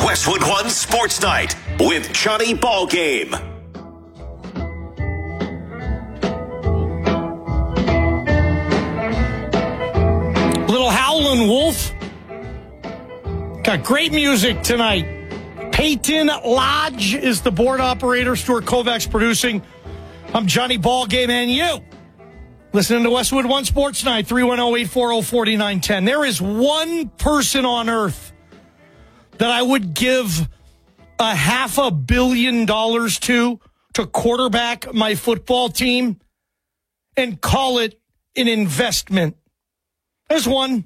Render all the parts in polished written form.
Westwood One Sports Night with Johnny Ballgame. Little Howlin' Wolf. Got great music tonight. Peyton Lodge is the board operator. Stuart Kovacs producing. I'm Johnny Ballgame, and you listening to Westwood One Sports Night, 310-840-4910. There is one person on earth that I would give $500 million to quarterback my football team and call it an investment. There's one.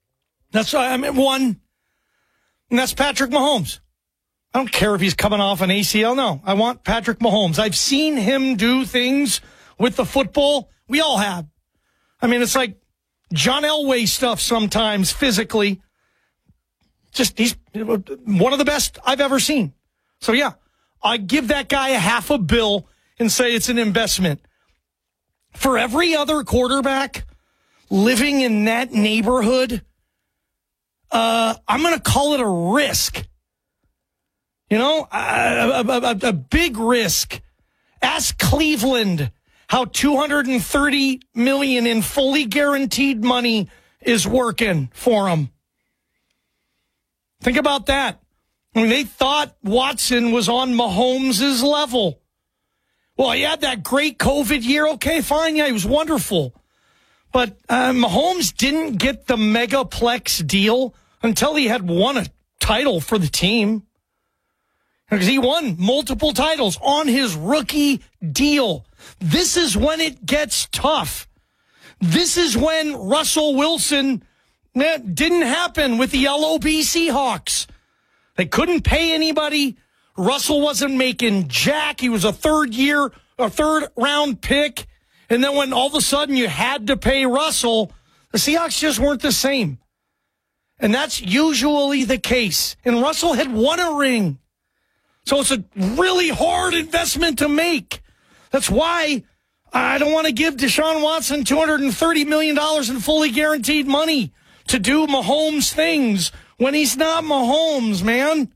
One. And that's Patrick Mahomes. I don't care if he's coming off an ACL. No, I want Patrick Mahomes. I've seen him do things with the football. We all have. I mean, it's like John Elway stuff sometimes physically. Just, he's one of the best I've ever seen. So, yeah, I give that guy $500 million and say it's an investment. For every other quarterback living in that neighborhood, I'm going to call it a risk. You know, a big risk. Ask Cleveland how $230 million in fully guaranteed money is working for them. Think about that. I mean, they thought Watson was on Mahomes' level. Well, he had that great COVID year. Okay, fine. Yeah, he was wonderful. But Mahomes didn't get the megaplex deal until he had won a title for the team. Because he won multiple titles on his rookie deal. This is when it gets tough. This is when Russell Wilson didn't happen with the LOB Seahawks. They couldn't pay anybody. Russell wasn't making jack. He was a third round pick. And then when all of a sudden you had to pay Russell, the Seahawks just weren't the same. And that's usually the case. And Russell had won a ring. So it's a really hard investment to make. That's why I don't want to give Deshaun Watson $230 million in fully guaranteed money to do Mahomes things when he's not Mahomes, man.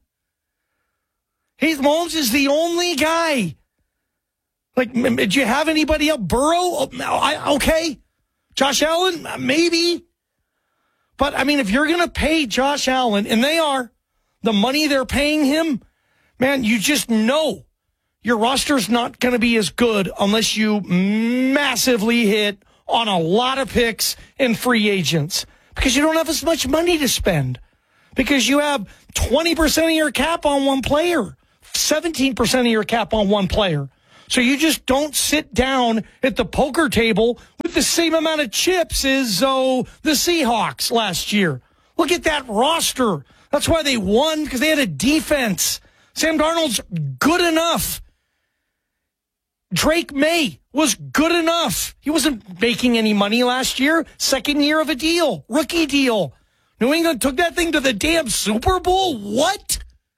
Mahomes is the only guy. Like, did you have anybody else? Burrow? Okay. Josh Allen? Maybe. But, I mean, if you're going to pay Josh Allen, and they are, the money they're paying him, man, you just know your roster's not going to be as good unless you massively hit on a lot of picks and free agents. Because you don't have as much money to spend. Because you have 20% of your cap on one player. 17% of your cap on one player. So you just don't sit down at the poker table with the same amount of chips as the Seahawks last year. Look at that roster. That's why they won, because they had a defense. Sam Darnold's good enough. Drake May was good enough. He wasn't making any money last year. Second year of a deal. Rookie deal. New England took that thing to the damn Super Bowl? What?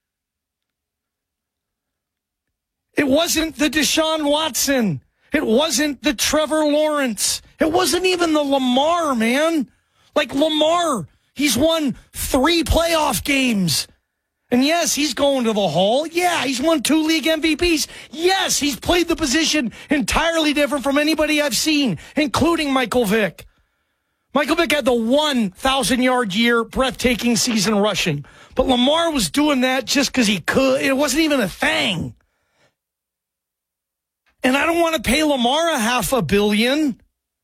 It wasn't the Deshaun Watson. It wasn't the Trevor Lawrence. It wasn't even the Lamar, man. Like Lamar, he's won 3 playoff games. And yes, he's going to the Hall. Yeah, he's won 2 league MVPs. Yes, he's played the position entirely different from anybody I've seen, including Michael Vick. Michael Vick had the 1,000-yard year, breathtaking season rushing. But Lamar was doing that just because he could. It wasn't even a thing. And I don't want to pay Lamar $500 million.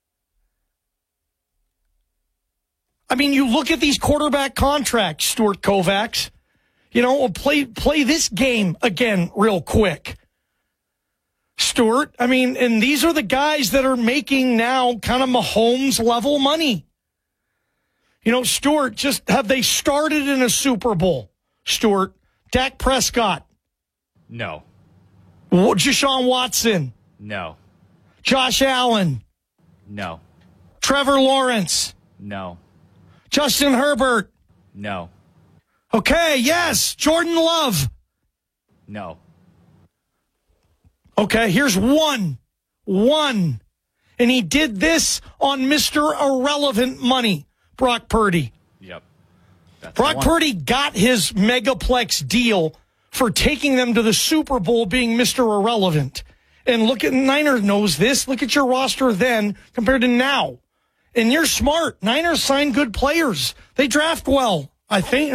I mean, you look at these quarterback contracts, Stuart Kovacs. You know, we'll play this game again real quick. Stuart, I mean, and these are the guys that are making now kind of Mahomes level money. You know, Stuart, just have they started in a Super Bowl? Stuart, Dak Prescott. No. Deshaun Watson. No. Josh Allen. No. Trevor Lawrence. No. Justin Herbert. No. Okay, yes. Jordan Love. No. Okay, here's one. And he did this on Mr. Irrelevant money, Brock Purdy. Yep. Brock Purdy got his megaplex deal for taking them to the Super Bowl being Mr. Irrelevant. And look at Niners knows this. Look at your roster then compared to now. And you're smart. Niners sign good players. They draft well. I think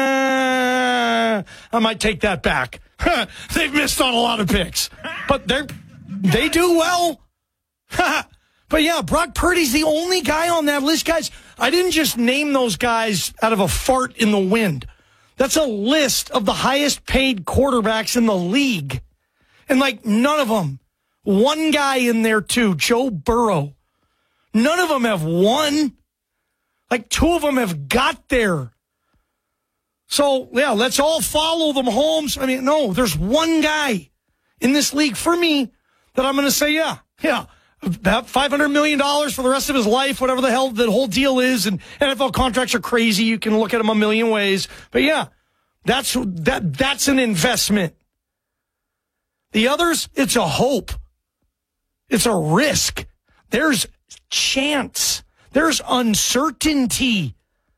I might take that back. They've missed on a lot of picks. But they do well. But yeah, Brock Purdy's the only guy on that list, guys. I didn't just name those guys out of a fart in the wind. That's a list of the highest paid quarterbacks in the league. And none of them. One guy in there too, Joe Burrow. None of them have won. Two of them have got there. So, yeah, let's all follow the Mahomes. I mean, no, there's one guy in this league for me that I'm going to say, yeah, about $500 million for the rest of his life, whatever the hell the whole deal is. And NFL contracts are crazy. You can look at them a million ways. But yeah, that's an investment. The others, it's a hope. It's a risk. There's chance. There's uncertainty.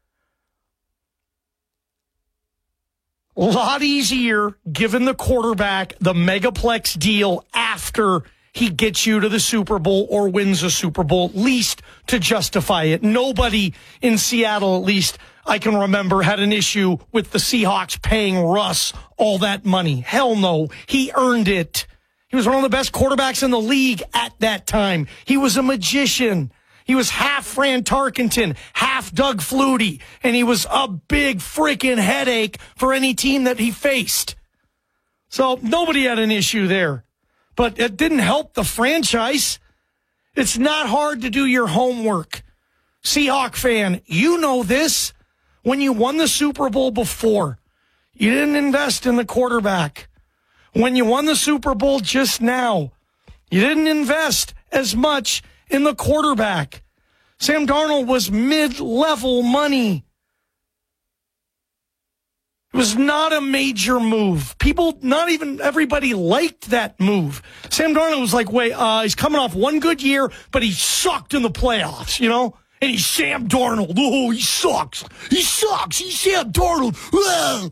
A lot easier giving the quarterback the megaplex deal after he gets you to the Super Bowl or wins a Super Bowl, at least to justify it. Nobody in Seattle, at least I can remember, had an issue with the Seahawks paying Russ all that money. Hell no. He earned it. He was one of the best quarterbacks in the league at that time. He was a magician. He was half Fran Tarkenton, half Doug Flutie, and he was a big freaking headache for any team that he faced. So nobody had an issue there. But it didn't help the franchise. It's not hard to do your homework. Seahawk fan, you know this. When you won the Super Bowl before, you didn't invest in the quarterback. When you won the Super Bowl just now, you didn't invest as much in the quarterback. Sam Darnold was mid-level money. It was not a major move. People, not even everybody liked that move. Sam Darnold was he's coming off one good year, but he sucked in the playoffs, And he's Sam Darnold. Oh, he sucks. He's Sam Darnold. Ugh.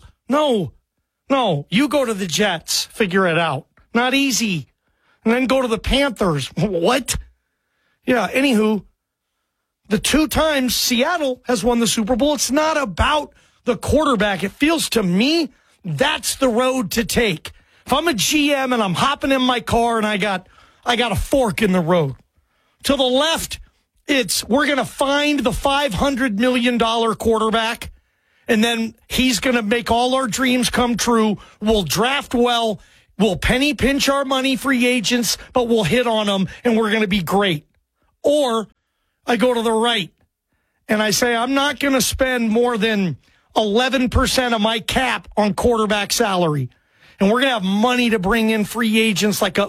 No, you go to the Jets. Figure it out. Not easy. And then go to the Panthers. What? Yeah, anywho, the 2 times Seattle has won the Super Bowl, it's not about the quarterback. It feels to me that's the road to take. If I'm a GM and I'm hopping in my car and I got a fork in the road. To the left, it's we're going to find the $500 million quarterback, and then he's going to make all our dreams come true. We'll draft well. We'll penny pinch our money, free agents, but we'll hit on them, and we're going to be great. Or I go to the right, and I say I'm not going to spend more than 11% of my cap on quarterback salary. And we're going to have money to bring in free agents like a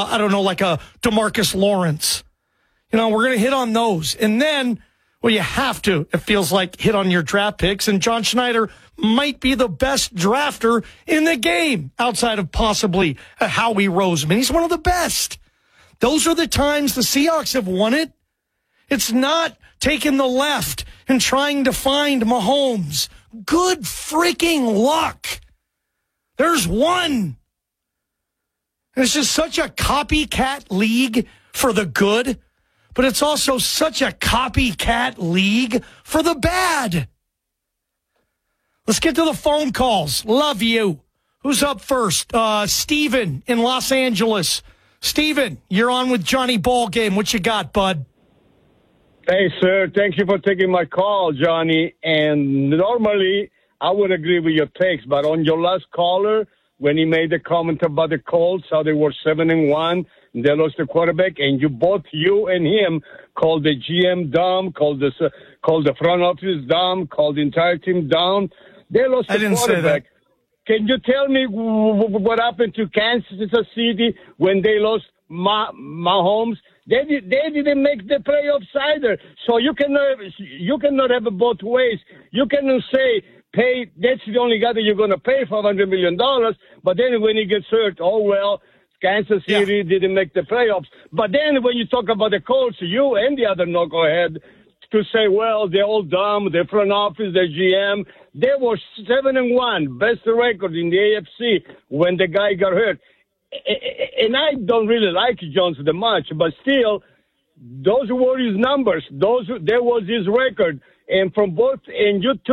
DeMarcus Lawrence. We're going to hit on those. And then, you have to, it feels like, hit on your draft picks. And John Schneider might be the best drafter in the game outside of possibly Howie Roseman. He's one of the best. Those are the times the Seahawks have won it. It's not taking the left and trying to find Mahomes. Good freaking luck. There's one. It's just such a copycat league for the good, but it's also such a copycat league for the bad. Let's get to the phone calls. Love you. Who's up first? Steven in Los Angeles. Steven, you're on with Johnny Ballgame. What you got, bud? Hey, sir. Thank you for taking my call, Johnny. And normally, I would agree with your takes, but on your last caller, when he made the comment about the Colts, how they were 7-1, and they lost the quarterback, and you and him called the GM dumb, called the front office dumb, called the entire team dumb. They lost the quarterback. Say that. Can you tell me what happened to Kansas City when they lost Mahomes? They didn't make the playoffs either. So you cannot have it both ways. You cannot say pay. That's the only guy that you're going to pay $500 million. But then when he gets hurt, oh well, Kansas City didn't make the playoffs. But then when you talk about the Colts, you and the other knucklehead to say, well, they're all dumb, their front office, their GM. They were 7-1, best record in the AFC when the guy got hurt. And I don't really like Johnson that much, but still, those were his numbers. That was his record. And from both, and you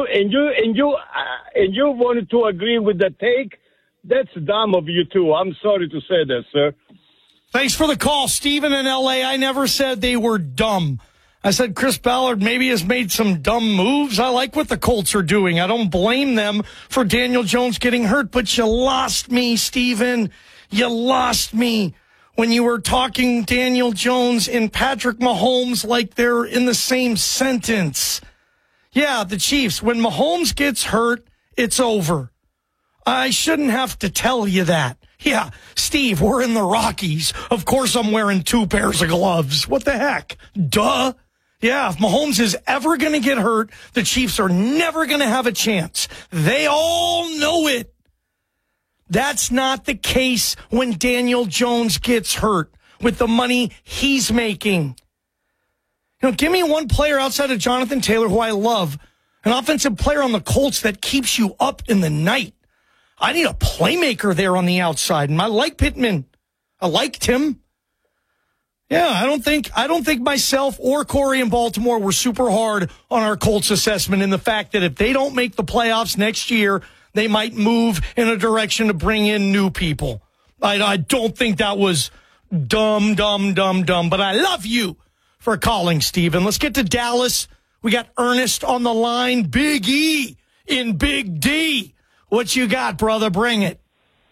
wanted to agree with the take. That's dumb of you too. I'm sorry to say that, sir. Thanks for the call, Steven in L.A. I never said they were dumb. I said Chris Ballard maybe has made some dumb moves. I like what the Colts are doing. I don't blame them for Daniel Jones getting hurt, but you lost me, Steven. You lost me when you were talking Daniel Jones and Patrick Mahomes like they're in the same sentence. Yeah, the Chiefs, when Mahomes gets hurt, it's over. I shouldn't have to tell you that. Yeah, Steve, we're in the Rockies. Of course I'm wearing 2 pairs of gloves. What the heck? Duh. Yeah, if Mahomes is ever going to get hurt, the Chiefs are never going to have a chance. They all know it. That's not the case when Daniel Jones gets hurt with the money he's making. You know, give me one player outside of Jonathan Taylor who I love, an offensive player on the Colts that keeps you up in the night. I need a playmaker there on the outside, and I like Pittman. I liked him. Yeah, I don't think myself or Corey in Baltimore were super hard on our Colts assessment in the fact that if they don't make the playoffs next year, they might move in a direction to bring in new people. I don't think that was dumb, but I love you for calling, Steven. Let's get to Dallas. We got Ernest on the line. Big E in Big D. What you got, brother? Bring it.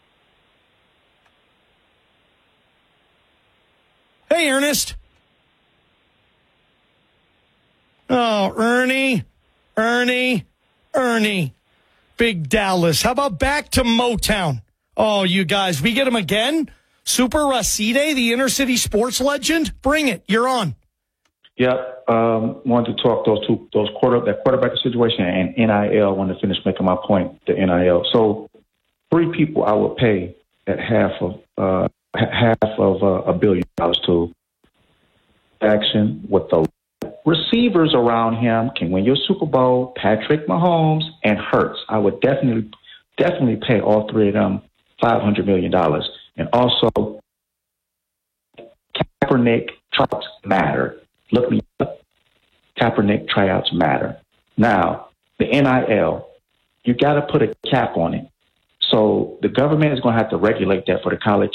Hey, Ernest. Oh, Ernie. Big Dallas. How about back to Motown? Oh, you guys, we get him again? Super Racide, the inner city sports legend? Bring it. You're on. Yep. Wanted to talk that quarterback situation and NIL. Wanted to finish making my point, the NIL. So 3 people I would pay at half of $1 billion to action with the receivers around him can win your Super Bowl, Patrick Mahomes and Hurts. I would definitely pay all 3 of them $500 million. And also, Kaepernick tryouts matter. Look me up. Kaepernick tryouts matter. Now, the NIL, you got to put a cap on it. So the government is going to have to regulate that for the college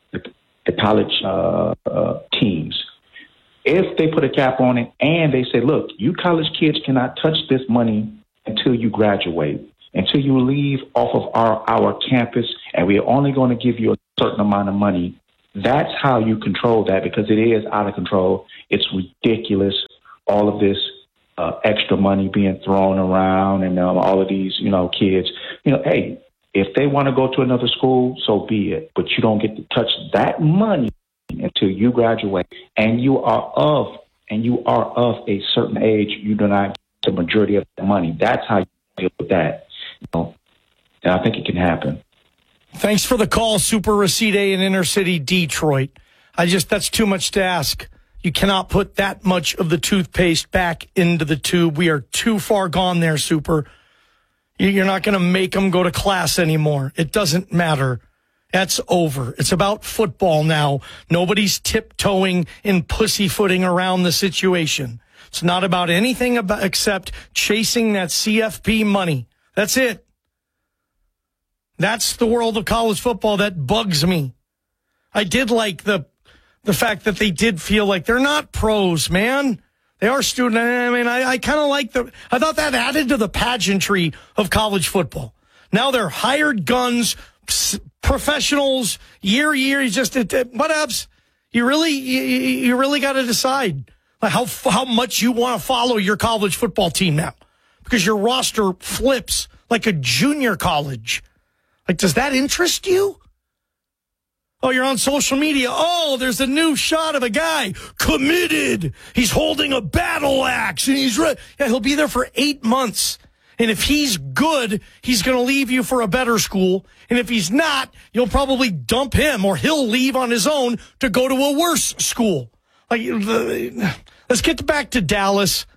teams. If they put a cap on it and they say, look, you college kids cannot touch this money until you graduate, until you leave off of our campus, and we are only going to give you a certain amount of money. That's how you control that, because it is out of control. It's ridiculous, all of this extra money being thrown around and all of these, kids. Hey, if they want to go to another school, so be it. But you don't get to touch that money until you graduate, and you are of a certain age. You do not get the majority of the money. That's how you deal with that. And I think it can happen. Thanks for the call, Super Racide in inner city Detroit. That's too much to ask. You cannot put that much of the toothpaste back into the tube. We are too far gone there, Super. You're not going to make them go to class anymore. It doesn't matter. That's over. It's about football now. Nobody's tiptoeing and pussyfooting around the situation. It's not about anything except chasing that CFP money. That's it. That's the world of college football that bugs me. I did like the fact that they did feel like they're not pros, man. They are student. I mean, I kind of like I thought that added to the pageantry of college football. Now they're hired guns, professionals, year. What else? You really got to decide how much you want to follow your college football team now, because your roster flips like a junior college. Like, does that interest you? Oh, you're on social media. Oh, there's a new shot of a guy committed. He's holding a battle axe and he's ready. Yeah, he'll be there for 8 months. And if he's good, he's going to leave you for a better school. And if he's not, you'll probably dump him, or he'll leave on his own to go to a worse school. Let's get back to Dallas.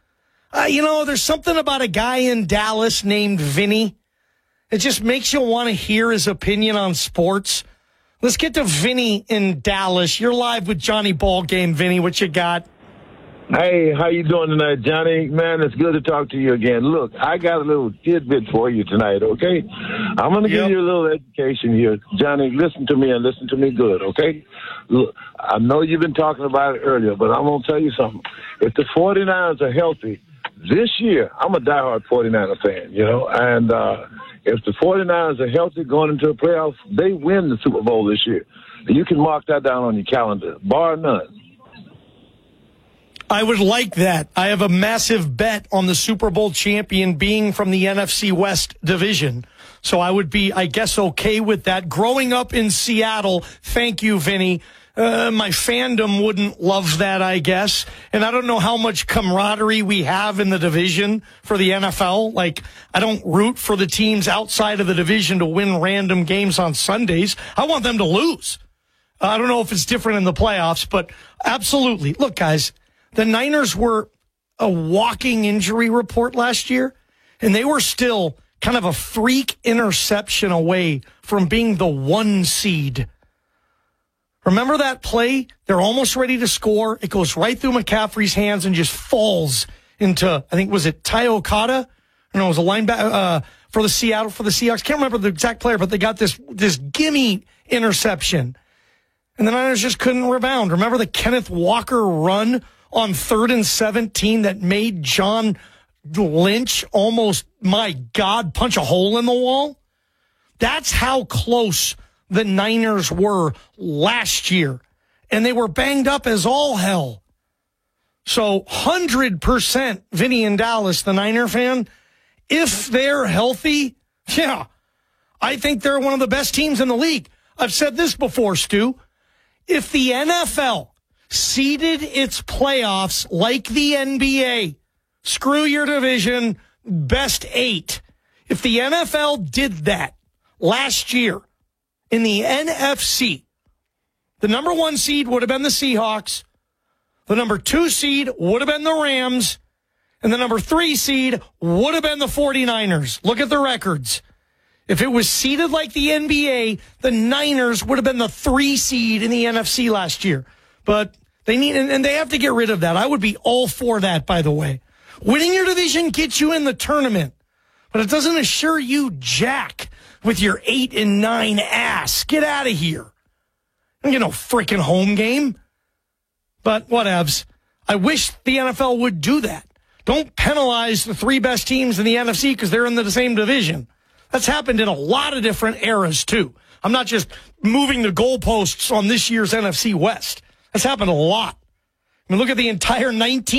There's something about a guy in Dallas named Vinny. It just makes you want to hear his opinion on sports. Let's get to Vinny in Dallas. You're live with Johnny Ballgame. Vinny, what you got? Hey, how you doing tonight, Johnny? Man, it's good to talk to you again. Look, I got a little tidbit for you tonight, okay? I'm going to give you a little education here. Johnny, listen to me and listen to me good, okay? Look, I know you've been talking about it earlier, but I'm going to tell you something. If the 49ers are healthy this year, I'm a diehard 49er fan, and if the 49ers are healthy going into the playoffs, they win the Super Bowl this year. You can mark that down on your calendar, bar none. I would like that. I have a massive bet on the Super Bowl champion being from the NFC West division. So I would be, I guess, okay with that. Growing up in Seattle, thank you, Vinny. My fandom wouldn't love that, I guess. And I don't know how much camaraderie we have in the division for the NFL. Like, I don't root for the teams outside of the division to win random games on Sundays. I want them to lose. I don't know if it's different in the playoffs, but absolutely. Look, guys, the Niners were a walking injury report last year, and they were still kind of a freak interception away from being the 1 seed. Remember that play? They're almost ready to score. It goes right through McCaffrey's hands and just falls into, I think, was it Ty Okada? No, it was a linebacker for the Seahawks. Can't remember the exact player, but they got this gimme interception. And the Niners just couldn't rebound. Remember the Kenneth Walker run on 3rd and 17 that made John Lynch almost, my God, punch a hole in the wall? That's how close the Niners were last year. And they were banged up as all hell. So 100% Vinny in Dallas, the Niner fan, if they're healthy, yeah, I think they're one of the best teams in the league. I've said this before, Stu. If the NFL seeded its playoffs like the NBA, screw your division, best 8. If the NFL did that last year in the NFC, the number 1 seed would have been the Seahawks, the number 2 seed would have been the Rams, and the number 3 seed would have been the 49ers. Look at the records. If it was seeded like the NBA, the Niners would have been the 3 seed in the NFC last year. But they need, and they have to get rid of that. I would be all for that, by the way. Winning your division gets you in the tournament, but it doesn't assure you jack with your 8-9 ass. Get out of here. Don't get no freaking home game. But whatevs. I wish the NFL would do that. Don't penalize the 3 best teams in the NFC because they're in the same division. That's happened in a lot of different eras, too. I'm not just moving the goalposts on this year's NFC West. That's happened a lot. I mean, look at the entire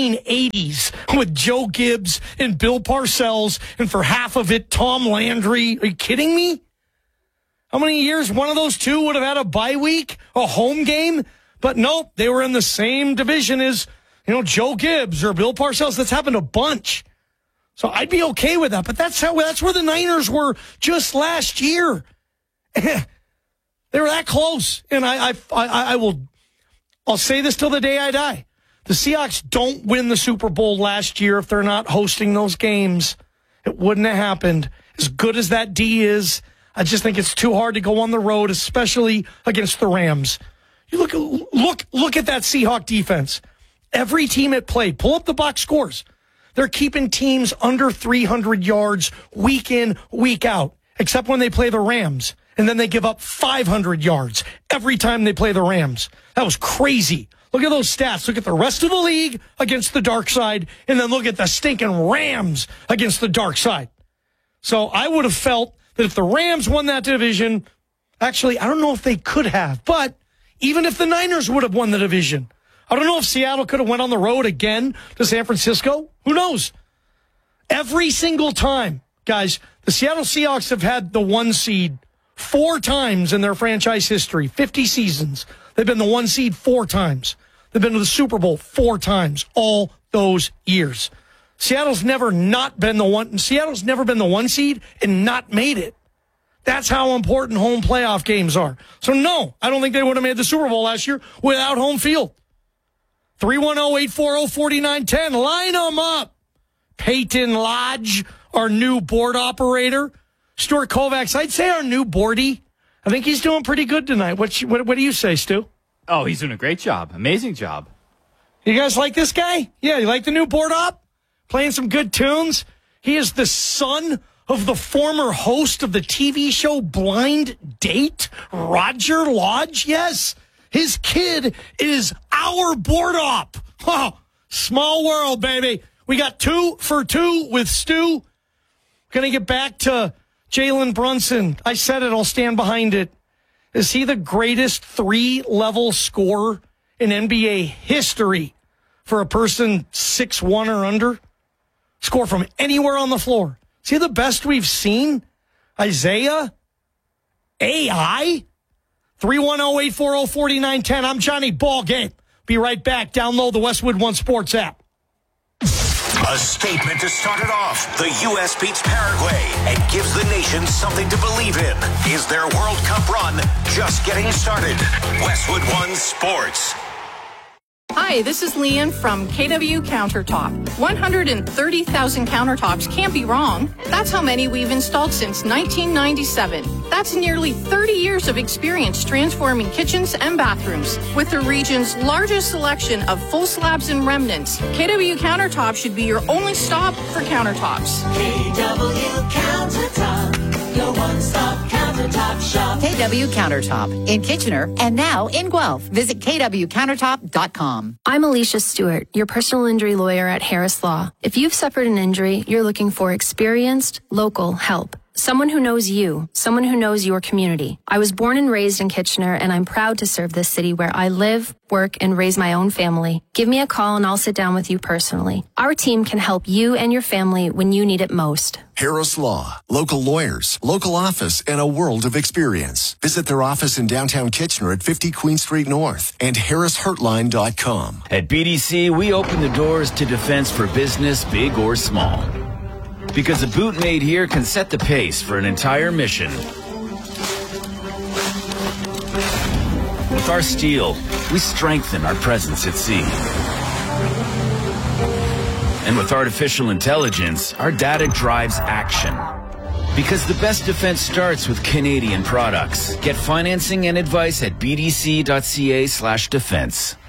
1980s with Joe Gibbs and Bill Parcells, and for half of it, Tom Landry. Are you kidding me? How many years one of those two would have had a bye week, a home game? But nope, they were in the same division as, Joe Gibbs or Bill Parcells. That's happened a bunch. So I'd be okay with that. But that's where the Niners were just last year. They were that close. And I'll say this till the day I die. The Seahawks don't win the Super Bowl last year if they're not hosting those games. It wouldn't have happened. As good as that D is, I just think it's too hard to go on the road, especially against the Rams. You look at that Seahawk defense. Every team it played, pull up the box scores. They're keeping teams under 300 yards week in, week out, except when they play the Rams. And then they give up 500 yards every time they play the Rams. That was crazy. Look at those stats. Look at the rest of the league against the dark side, and then look at the stinking Rams against the dark side. So I would have felt that if the Rams won that division, actually, I don't know if they could have, but even if the Niners would have won the division, I don't know if Seattle could have went on the road again to San Francisco. Who knows? Every single time, guys, the Seattle Seahawks have had the 1 seed 4 times in their franchise history, 50 seasons. They've been the 1 seed 4 times. They've been to the Super Bowl 4 times all those years. Seattle's never been the 1 seed and not made it. That's how important home playoff games are. So no, I don't think they would have made the Super Bowl last year without home field. 310-840-4910. Line them up. Peyton Lodge, our new board operator. Stuart Kovacs, I'd say our new boardie. I think he's doing pretty good tonight. What do you say, Stu? Oh, he's doing a great job. Amazing job. You guys like this guy? Yeah, you like the new board op? Playing some good tunes? He is the son of the former host of the TV show Blind Date, Roger Lodge. Yes, his kid is our board op. Oh, small world, baby. We got 2 for 2 with Stu. Going to get back to Jalen Brunson. I said it. I'll stand behind it. Is he the greatest 3-level scorer in NBA history for a person 6'1" or under? Score from anywhere on the floor. Is he the best we've seen? Isaiah? AI? 310-840-4910. I'm Johnny Ballgame. Be right back. Download the Westwood One Sports app. A statement to start it off. The U.S. beats Paraguay and gives the nation something to believe in. Is their World Cup run just getting started? Westwood One Sports. Hi, this is Leanne from KW Countertop. 130,000 countertops can't be wrong. That's how many we've installed since 1997. That's nearly 30 years of experience transforming kitchens and bathrooms. With the region's largest selection of full slabs and remnants, KW Countertop should be your only stop for countertops. KW Countertop, your one-stop countertop shop. KW Countertop in Kitchener and now in Guelph. Visit kwcountertop.com. I'm Alicia Stewart, your personal injury lawyer at Harris Law. If you've suffered an injury, you're looking for experienced, local help. Someone who knows you, someone who knows your community. I was born and raised in Kitchener, and I'm proud to serve this city where I live, work, and raise my own family. Give me a call and I'll sit down with you personally. Our team can help you and your family when you need it most. Harris Law. Local lawyers, local office, and a world of experience. Visit their office in downtown Kitchener at 50 Queen Street North and harrishurtline.com. At BDC, we open the doors to defense for business, big or small. Because a boot made here can set the pace for an entire mission. With our steel, we strengthen our presence at sea. And with artificial intelligence, our data drives action. Because the best defense starts with Canadian products. Get financing and advice at bdc.ca/defense.